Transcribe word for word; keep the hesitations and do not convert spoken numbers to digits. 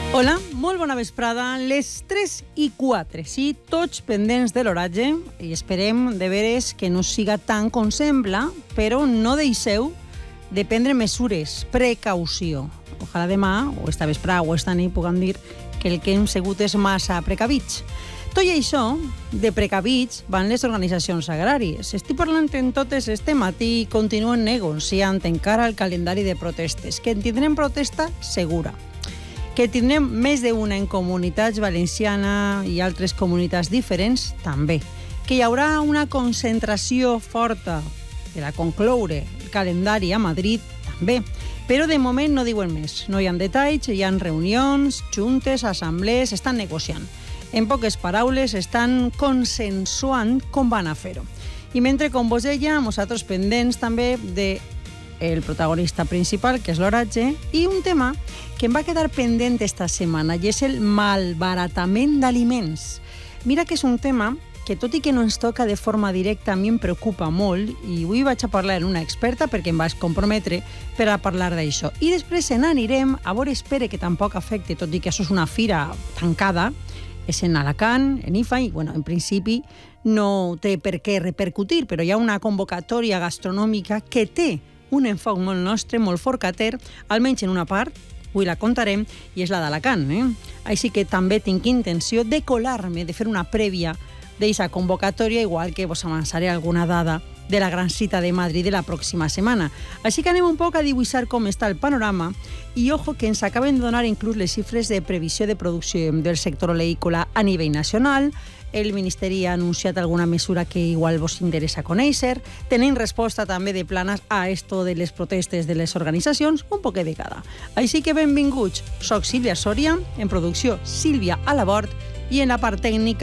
Hola, molt bona vesprada. Les tres i quatre, sí, tots pendents de l'oratge i esperem de veres que no siga tant com sembla, però no deixeu de prendre mesures, precaució. Ojalà demà, o esta vesprada, o esta nit, puguem dir que el que hem sigut és massa precavits. Tot i això, de precavits van les organitzacions agràries. Estic parlant en totes este matí i continuen negociant encara el calendari de protestes, que en tindrem protesta segura. Que tindrem més d'una en comunitats valenciana i altres comunitats diferents, també. Que hi haurà una concentració forta per a concloure el calendari a Madrid, també. Però de moment no diuen més. No hi ha detalls, hi ha reunions, juntes, assemblees, estan negociant. En poques paraules, estan consensuant com van a fer-ho. I mentre, com vos deia, nosaltres pendents també de el protagonista principal, que és l'oratge, i un tema que em va quedar pendent esta setmana, i és el malbaratament d'aliments. Mira que és un tema que, tot i que no ens toca de forma directa, a mi em preocupa molt, i avui vaig a parlar amb una experta perquè em vaig comprometre per a parlar d'això. I després se n'anirem, a veure, espere que tampoc afecte, tot i que això és una fira tancada, és en Alacant, en I F A, i bueno, en principi no té per què repercutir, però hi ha una convocatòria gastronòmica que té un enfoc molt nostre, molt forcater, almenys en una part, avui la contarem, i és la d'Alacant. Eh? Així que també tinc intenció de colar-me, de fer una prèvia d'aquesta convocatòria, igual que vos avançaré alguna dada de la gran cita de Madrid de la pròxima setmana. Així que anem un poc a dibuixar com està el panorama i ojo que ens acaben de donar inclús les xifres de previsió de producció del sector oleícola a nivell nacional. El Ministeri ha anunciat alguna mesura que igual vos interessa conèixer. Tenim resposta també de planes a esto de les protestes de les organitzacions, un poc de cada. Així que benvinguts. Soc Sílvia Soria, en producció Sílvia Alabort, i en la part tècnica